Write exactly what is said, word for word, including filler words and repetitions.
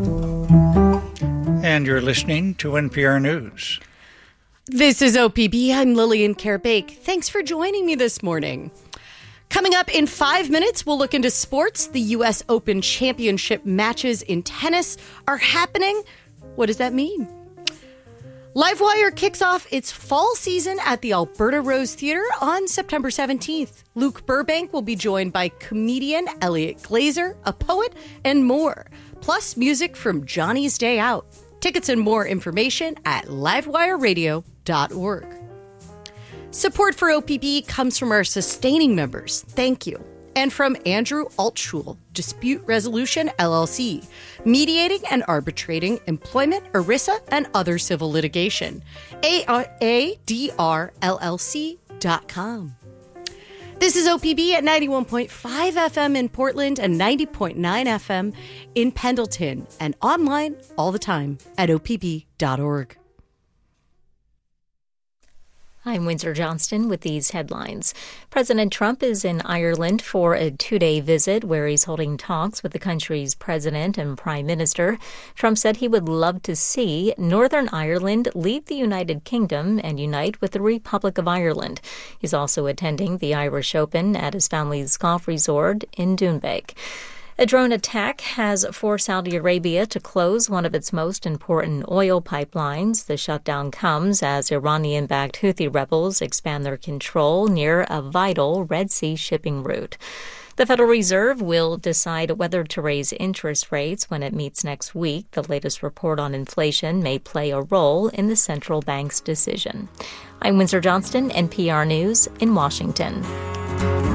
And you're listening to N P R News. This is O P B. I'm Lillian Kerr-Bake. Thanks for joining me this morning. Coming up in five minutes, we'll look into sports. The U S Open Championship matches in tennis are happening. What does that mean? Livewire kicks off its fall season at the Alberta Rose Theatre on September seventeenth. Luke Burbank will be joined by comedian Elliot Glazer, a poet, and more. Plus music from Johnny's Day Out. Tickets and more information at livewire radio dot org. Support for O P B comes from our sustaining members. Thank you. And from Andrew Altschul, Dispute Resolution L L C, mediating and arbitrating employment, ERISA, and other civil litigation. A D R L L C dot com. This is O P B at ninety-one point five F M in Portland and ninety point nine F M in Pendleton, and online all the time at O P B dot org. I'm Windsor Johnston with these headlines. President Trump is in Ireland for a two-day visit where he's holding talks with the country's president and prime minister. Trump said he would love to see Northern Ireland leave the United Kingdom and unite with the Republic of Ireland. He's also attending the Irish Open at his family's golf resort in Doonbeg. A drone attack has forced Saudi Arabia to close one of its most important oil pipelines. The shutdown comes as Iranian-backed Houthi rebels expand their control near a vital Red Sea shipping route. The Federal Reserve will decide whether to raise interest rates when it meets next week. The latest report on inflation may play a role in the central bank's decision. I'm Windsor Johnston, N P R News in Washington.